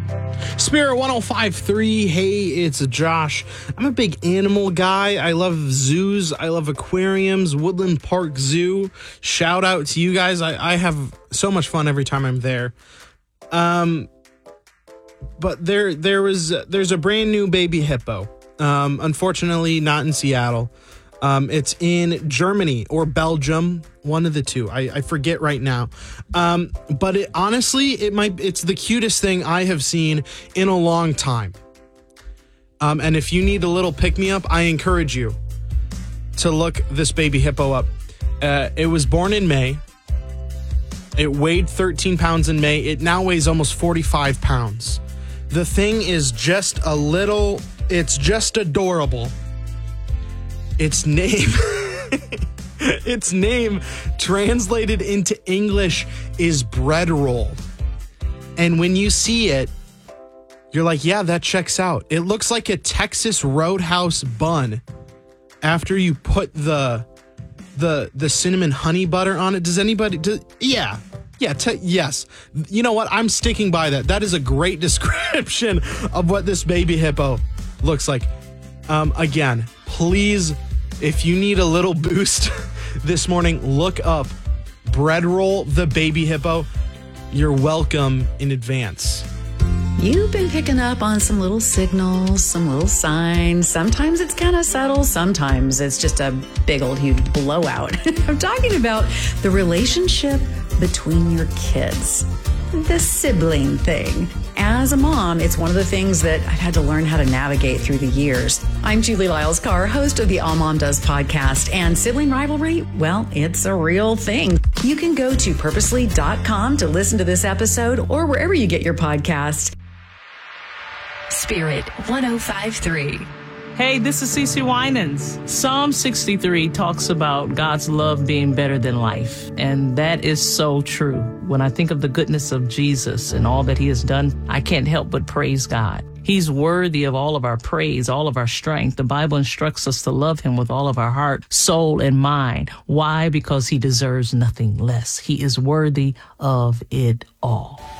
Spirit 105.3. Hey, it's Josh. I'm a big animal guy. I love zoos. I love aquariums, Woodland Park Zoo. Shout out to you guys. I have so much fun every time I'm there. But there's a brand new baby hippo. Unfortunately, not in Seattle. It's in Germany or Belgium, one of the two. I forget right now. But it's the cutest thing I have seen in a long time. And if you need a little pick-me-up, I encourage you to look this baby hippo up. It was born in May. It weighed 13 pounds in May. It now weighs almost 45 pounds. The thing is it's just adorable. Its name translated into English is bread roll. And when you see it, you're like, yeah, that checks out. It looks like a Texas Roadhouse bun after you put the cinnamon honey butter on it. Does anybody yes. You know what? I'm sticking by that. That is a great description of what this baby hippo looks like. Again, please, if you need a little boost this morning, look up Bread Roll the Baby Hippo. You're welcome in advance. You've been picking up on some little signals, some little signs. Sometimes it's kind of subtle. Sometimes it's just a big old huge blowout. I'm talking about the relationship between your kids, the sibling thing. As a mom, it's one of the things that I've had to learn how to navigate through the years. I'm Julie Lyles-Carr, host of the All Mom Does podcast, and sibling rivalry, well, it's a real thing. You can go to purposely.com to listen to this episode or wherever you get your podcast. Spirit 105.3. Hey, this is CeCe Winans. Psalm 63 talks about God's love being better than life, and that is so true. When I think of the goodness of Jesus and all that he has done, I can't help but praise God. He's worthy of all of our praise, all of our strength. The Bible instructs us to love him with all of our heart, soul, and mind. Why? Because he deserves nothing less. He is worthy of it all.